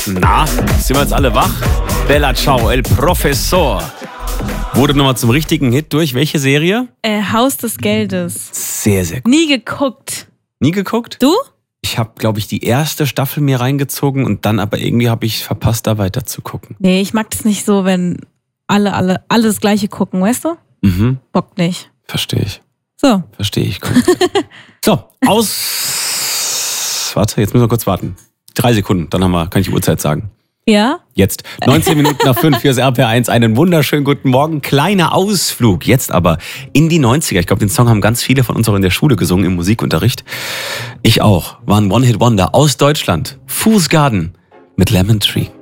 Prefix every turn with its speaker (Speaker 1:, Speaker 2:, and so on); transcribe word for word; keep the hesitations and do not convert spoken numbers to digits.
Speaker 1: Na, sind wir jetzt alle wach? Bella Ciao, El Professor. Wurde nochmal zum richtigen Hit durch welche Serie?
Speaker 2: Äh, Haus des Geldes.
Speaker 1: Sehr, sehr gut.
Speaker 2: Nie geguckt.
Speaker 1: Nie geguckt?
Speaker 2: Du?
Speaker 1: Ich habe, glaube ich, die erste Staffel mir reingezogen und dann aber irgendwie habe ich verpasst, da weiter zu gucken.
Speaker 2: Nee, ich mag das nicht so, wenn alle, alle, alle das Gleiche gucken, weißt du?
Speaker 1: Mhm.
Speaker 2: Bock nicht.
Speaker 1: Verstehe ich.
Speaker 2: So.
Speaker 1: Verstehe ich. So, aus... Warte, jetzt müssen wir kurz warten. Drei Sekunden, dann haben wir, kann ich die Uhrzeit sagen.
Speaker 2: Ja?
Speaker 1: Jetzt, neunzehn Minuten nach fünf, hier ist R P R eins. Einen wunderschönen guten Morgen. Kleiner Ausflug, jetzt aber in die neunziger. Ich glaube, den Song haben ganz viele von uns auch in der Schule gesungen, im Musikunterricht. Ich auch. War ein One-Hit-Wonder aus Deutschland. Fußgarden mit Lemon Tree.